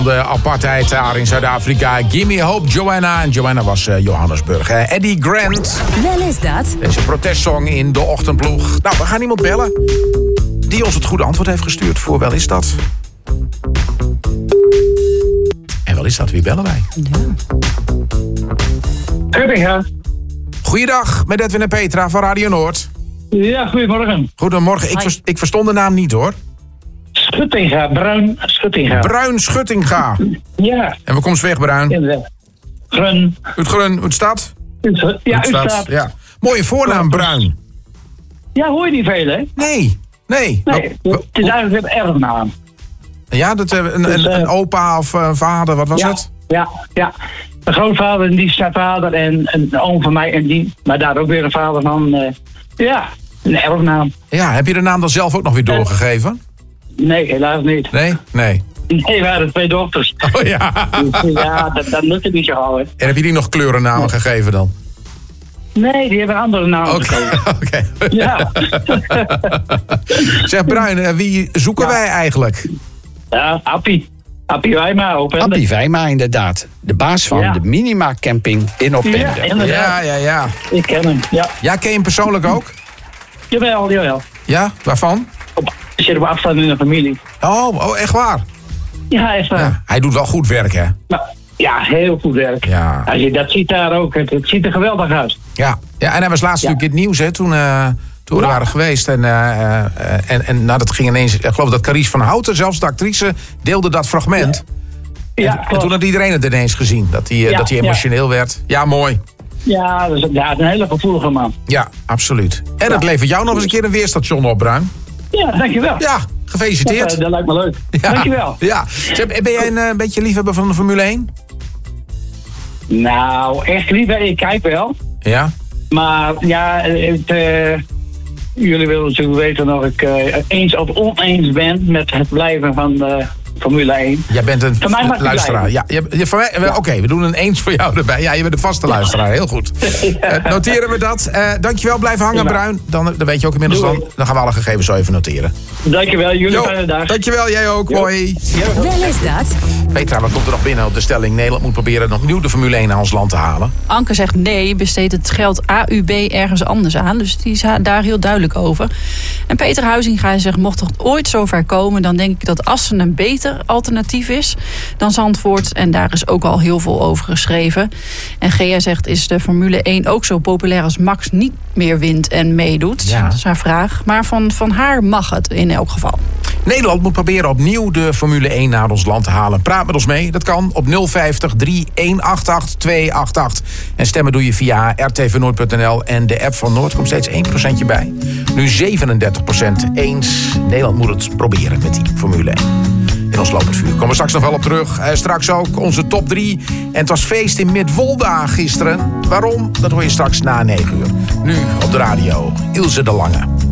De apartheid daar in Zuid-Afrika. Gimme Hope, Joanna. En Joanna was Johannesburg. Eddie Grant. Wel is dat. Deze protestsong in de ochtendploeg. Nou, we gaan iemand bellen die ons het goede antwoord heeft gestuurd voor Wel is dat. En wel is dat, wie bellen wij? Schuttinga. Goeiedag, met Edwin en Petra van Radio Noord. Ja, goedemorgen. Goedemorgen, ik verstond de naam niet hoor. Schuttinga, Bruin Schuttinga. Bruin Schuttinga. Ja. En waar komt ze weg, Bruin? Inderdaad. Grun. Uit Grun, uit stad? Ja, uit stad. Ja. Mooie voornaam, Bruin. Ja, hoor je niet veel, hè? Nee. Nee, het is eigenlijk een erfnaam. Ja, dat, een opa of een vader, wat was het? Ja. Een grootvader en die is zijn vader en een oom van mij en die, maar daar ook weer een vader van. Een erfnaam. Ja, heb je de naam dan zelf ook nog weer doorgegeven? Nee, helaas niet. Nee? Nee, we hadden 2 dochters. Oh ja. Dus, ja, dat lukt het niet zo gauw, hè. En heb je die nog kleurennamen gegeven dan? Nee, die hebben andere namen gegeven. Oké. Ja. Zeg Bruin, wie zoeken wij eigenlijk? Ja, Appie Wijma. Appie Wijma, inderdaad. De baas van de Minima Camping in Opende. Ja, inderdaad. Ja. Ik ken hem, ja. Ja, ken je hem persoonlijk ook? Jawel. Ja, waarvan? Ik zit op afstand in de familie. Oh, echt waar? Ja, echt waar. Ja, hij doet wel goed werk, hè? Ja, heel goed werk. Ja. Als je dat ziet daar ook, het ziet er geweldig uit. Ja, en hij was laatst natuurlijk in het nieuws, hè, toen we waren geweest. En dat ging ineens, ik geloof dat Carice van Houten, zelfs de actrice, deelde dat fragment. Ja, en toen had iedereen het ineens gezien, dat hij emotioneel werd. Ja, mooi. Ja, dat is een hele gevoelige man. Ja, absoluut. En dat levert jou nog eens een keer een weerstation op, Bruin. Ja, dankjewel. Ja, gefeliciteerd. Dat lijkt me leuk. Ja. Dankjewel. Ja. Ben jij een beetje liefhebber van de Formule 1? Nou, echt niet. Ik kijk wel. Ja? Maar ja, jullie willen natuurlijk weten of ik eens of oneens ben met het blijven van de Formule 1. Jij bent een luisteraar. Ja, Oké, we doen een eens voor jou erbij. Ja, je bent een vaste luisteraar. Heel goed. Noteren we dat. Dankjewel, blijf hangen, Bruin. Dan weet je ook inmiddels dan gaan we alle gegevens zo even noteren. Dankjewel, jullie fijne dag. Dankjewel, jij ook. Hoi. Wel is dat. Petra, wat komt er nog binnen op de stelling? Nederland moet proberen nog opnieuw de Formule 1 naar ons land te halen. Anke zegt nee, besteedt het geld AUB ergens anders aan. Dus die is daar heel duidelijk over. En Peter Huizinga zegt, mocht het ooit zover komen, dan denk ik dat Assen een beter alternatief is dan Zandvoort. En daar is ook al heel veel over geschreven. En Gea zegt, is de Formule 1 ook zo populair als Max niet meer wint en meedoet? Ja. Dat is haar vraag. Maar van haar mag het in elk geval. Nederland moet proberen opnieuw de Formule 1 naar ons land te halen. Praat met ons mee, dat kan op 050 3188 288. En stemmen doe je via rtvnoord.nl en de app van Noord. Komt steeds 1% bij. Nu 37% eens. Nederland moet het proberen met die Formule 1. In ons lopend vuur. Komen we straks nog wel op terug. Straks ook onze top 3. En het was feest in Midwolda gisteren. Waarom? Dat hoor je straks na 9 uur. Nu op de radio. Ilse de Lange.